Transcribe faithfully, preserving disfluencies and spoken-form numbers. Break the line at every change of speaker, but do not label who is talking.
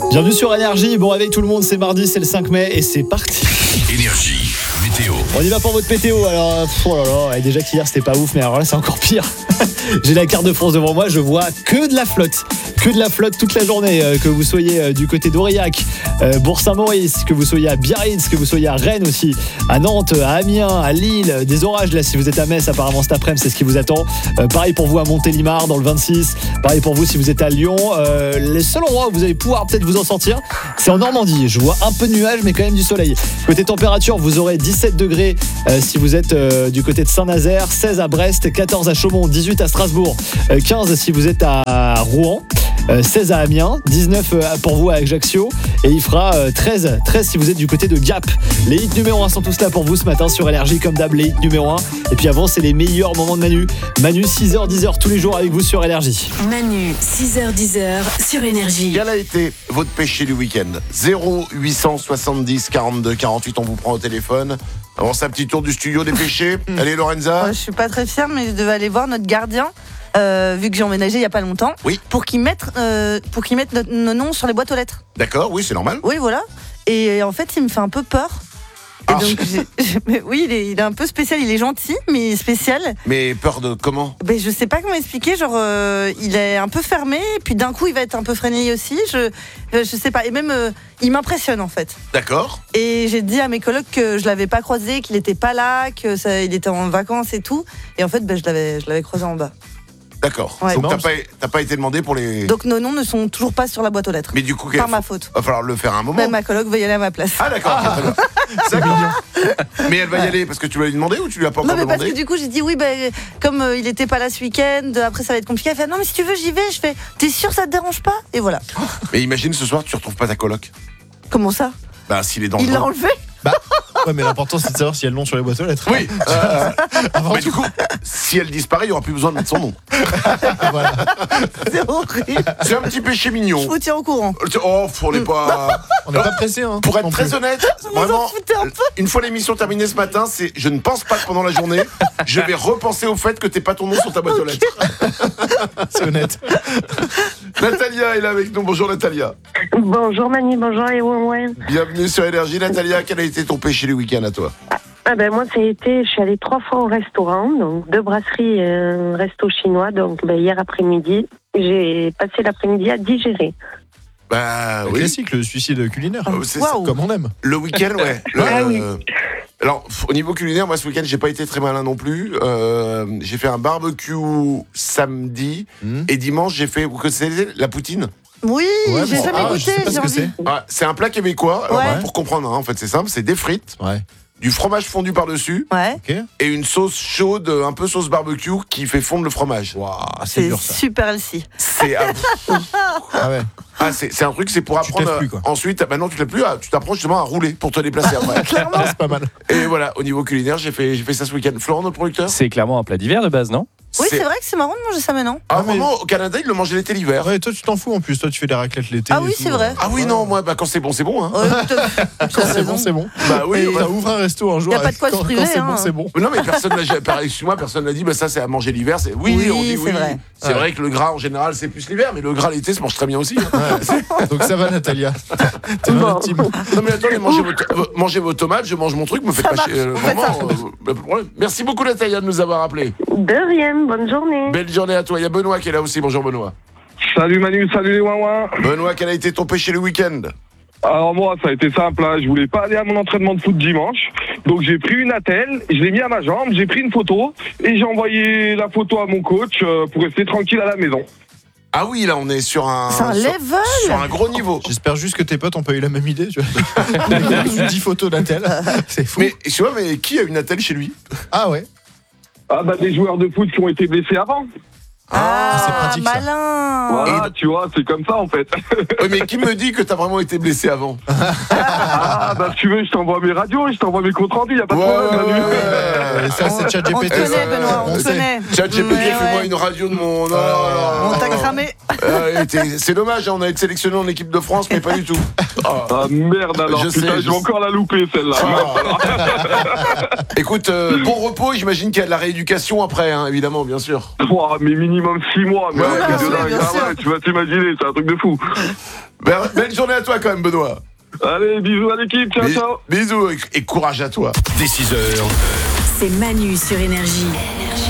Bienvenue sur Énergie, bon réveil tout le monde, c'est mardi, c'est le cinq mai et c'est parti.
Énergie, météo.
On y va pour votre météo, alors pff, oh là là, et déjà qu'hier c'était pas ouf, mais alors là c'est encore pire. J'ai la carte de France devant moi, je vois que de la flotte, que de la flotte toute la journée, euh, que vous soyez euh, du côté d'Aurillac, euh, Bourg-Saint-Maurice, que vous soyez à Biarritz, que vous soyez à Rennes aussi, à Nantes, à Amiens, à Lille, euh, des orages là si vous êtes à Metz apparemment cet après-midi c'est ce qui vous attend. Euh, pareil pour vous à Montélimar dans le vingt-six, pareil pour vous si vous êtes à Lyon. Euh, les seuls endroits où vous allez pouvoir peut-être vous en sortir, c'est en Normandie. Je vois un peu de nuages mais quand même du soleil. Côté température, vous aurez dix-sept degrés euh, si vous êtes euh, du côté de Saint-Nazaire, seize à Brest, quatorze à Chaumont, dix-huit à Strasbourg, euh, quinze si vous êtes à Rouen, euh, seize à Amiens, dix-neuf euh, pour vous à Ajaccio et il fera euh, treize, treize si vous êtes du côté de Gap. Les hits numéro un sont tous là pour vous ce matin sur Énergie comme d'hab, les hits numéro un. Et puis avant c'est les meilleurs moments de Manu. Manu six heures dix heures tous les jours avec vous sur Énergie.
Manu six heures dix heures sur Énergie.
Quel a été votre péché du week-end? Zéro huit cent soixante-dix quarante-deux quarante-huit, on vous prend au téléphone. Avant un petit tour du studio des péchés. Allez Lorenza.
Euh, je suis pas très fière, mais je devais aller voir notre gardien, euh, vu que j'ai emménagé il y a pas longtemps,
Oui.
pour qu'il mette, euh, pour qu'il mette notre- nos noms sur les boîtes aux lettres.
D'accord, oui c'est normal.
Oui, voilà. Et en fait, il me fait un peu peur. Et
Ah.
donc, j'ai- j'ai- mais oui, il est, il est un peu spécial. Il est gentil, mais spécial.
Mais peur de comment?
Ben, je sais pas comment expliquer. Genre, euh, il est un peu fermé, puis d'un coup, il va être un peu freiné aussi. Je, euh, je sais pas. Et même, euh, il m'impressionne en fait.
D'accord.
Et j'ai dit à mes colocs que je l'avais pas croisé, qu'il était pas là, que ça, il était en vacances et tout. Et en fait, ben, je l'avais, je l'avais croisé en bas.
D'accord.
Ouais.
Donc
Non,
t'as pas, t'as pas été demandé pour les.
Donc nos noms ne sont toujours pas sur la boîte aux lettres.
Mais du coup,
Par
quel-
ma faute.
va falloir le faire un moment.
Même ma coloc veut y aller à ma place.
Ah d'accord. ok, très bien. D'accord. Mais elle va y aller parce que tu lui as demandé ou tu lui as pas
Non
encore
mais parce
demandé?
que du coup j'ai dit oui ben comme euh, il était pas là ce week-end, après ça va être compliqué. Elle fait non mais si tu veux j'y vais. Je fais t'es sûr ça te dérange pas? Et voilà.
Mais imagine ce soir tu retrouves pas ta coloc.
Comment ça?
Bah s'il est dans
Il
le
l'a
vent.
enlevé?
Ouais, mais l'important c'est de savoir s'il y a le nom sur les boîtes aux lettres.
Oui. euh, mais du coup, si elle disparaît, il n'y aura plus besoin de mettre son nom.
Voilà.
C'est horrible.
C'est un petit péché
Je
mignon.
vous tiens au courant.
Oh, pour les pas.
On n'est pas pressé, hein.
Pour être
non
très
plus.
honnête,
Vous
vraiment,
en foutez un peu.
une fois l'émission terminée ce matin, c'est je ne pense pas que pendant la journée, je vais repenser au fait que t'es pas ton nom sur ta boîte aux lettres.
C'est honnête.
Natalia est là avec nous. Bonjour Natalia.
Bonjour Manu, bonjour les Ouin-Ouin.
Bienvenue sur Énergie. Natalia, quel a été ton péché du week-end à toi?
Ah ben moi ça a été, je suis allée trois fois au restaurant, donc deux brasseries et un resto chinois, donc ben, hier après-midi, j'ai passé l'après-midi à digérer.
Bah
Le
oui.
classique, le suicide culinaire.
Euh, c'est-
Waouh.
Comme on aime.
Le week-end, ouais. Le-
Ah oui.
euh, Alors, f- au niveau culinaire, moi, ce week-end, j'ai pas été très malin non plus. Euh, j'ai fait un barbecue samedi
Mmh.
et dimanche, j'ai fait, vous connaissez la poutine?
Oui,
Ouais,
j'ai
bon,
jamais
ah, je
goûté,
sais pas
j'ai
ce que
envie.
c'est.
Ah, c'est un plat québécois. Alors,
Ouais.
bah, pour comprendre, hein, en fait, c'est simple. C'est des frites,
Ouais.
du fromage fondu par-dessus
Ouais.
Ok.
et une sauce chaude, un peu sauce barbecue, qui fait fondre le fromage.
Waouh, c'est
C'est
dur ça.
super healthy.
C'est ah,
Ah ouais.
ah, c'est c'est un truc, c'est pour
Tu
apprendre.
te lèves plus, quoi.
Ensuite, bah non, tu te lèves plus. ah, tu t'apprends justement à rouler pour te déplacer après.
Ah, c'est pas mal.
Et voilà, au niveau culinaire, j'ai fait, j'ai fait ça ce week-end. Florent, notre producteur.
C'est clairement un plat d'hiver de base, non?
Oui, c'est vrai que c'est marrant de manger ça maintenant.
Ah,
Ah, mais-
vraiment, au Canada, ils le mangeaient l'été, l'hiver.
Ouais, toi tu t'en fous en plus. Toi tu fais des raclettes l'été.
Ah
et
oui,
tout.
c'est vrai.
Ah oui, non, moi, bah, quand c'est bon, c'est bon. Hein.
Ouais, t'as- t'as
Quand c'est
raison.
bon, c'est bon.
Bah oui,
Et
ouais.
t'as ouvert un resto un jour.
Y a pas de quoi
quand,
se priver,
Quand c'est
hein.
bon, c'est bon.
Non, mais personne n'a jamais- par- excuse-moi, personne n'a dit, bah, ça, c'est à manger l'hiver. C'est... Oui,
Oui,
on dit
c'est
oui.
vrai.
C'est
Ouais.
vrai que le gras, en général, c'est plus l'hiver, mais le gras l'été, ça mange très bien aussi. hein.
Ouais. Donc ça va, Natalia. T'es dans
Bon.
notre team.
Non, mais attendez, mangez vos, to- euh, mangez vos tomates, je mange mon truc, me faites
Ça
pas
marche,
chier. euh,
on fait
vraiment,
ça.
euh, pas de problème. Merci beaucoup, Natalia, de nous avoir appelés.
De rien, bonne journée.
Belle journée à toi. Il y a Benoît qui est là aussi. Bonjour, Benoît.
Salut Manu, salut les ouin-ouin.
Benoît, quel a été ton péché le week-end?
Alors moi, ça a été simple, hein. Je voulais pas aller à mon entraînement de foot dimanche. Donc j'ai pris une attelle, je l'ai mis à ma jambe, j'ai pris une photo et j'ai envoyé la photo à mon coach euh, pour rester tranquille à la maison.
Ah oui, là, on est sur un.
C'est un
sur,
level.
sur un gros niveau.
J'espère juste que tes potes ont pas eu la même idée. Tu vois. Il a reçu dix photos d'un tel. C'est fou.
Mais, tu vois, mais qui a une attelle chez lui?
Ah ouais.
Ah bah des joueurs de foot qui ont été blessés avant.
Ah,
c'est pratique, ça.
malin.
Voilà, tu vois, c'est comme ça en fait.
Oui, mais qui me dit que t'as vraiment été blessé avant?
Ah bah si tu veux, je t'envoie mes radios et je t'envoie mes comptes rendus, y a pas de
Ouais,
problème
ouais,
Manu.
ouais, ouais.
Et ça, c'est ChatGPT.
On te
ça,
connaît, Benoît, on
on
te
sait.
connaît.
ChatGPT,
Ouais,
fais-moi
ouais.
une radio de mon. Oh là là.
On t'a cramé.
Euh, t'es- c'est dommage, hein, on a été sélectionné en équipe de France, mais pas du tout. Oh.
Ah merde alors,
Je sais,
putain,
je
je vais
sais.
encore la louper celle-là.
Écoute, euh, bon repos, j'imagine qu'il y a de la rééducation après, hein, évidemment, bien sûr.
Oh, mais minimum. minimum six mois. Mais
Ouais,
un
bien
truc de
sûr,
dingue.
bien
Ah
sûr.
ouais, tu vas t'imaginer, c'est un truc de fou.
Ben, belle journée à toi quand même, Benoît.
Allez, bisous à l'équipe, ciao,
Bis-
ciao.
Bisous et- et courage à toi.
Dès six heures,
C'est Manu sur Énergie.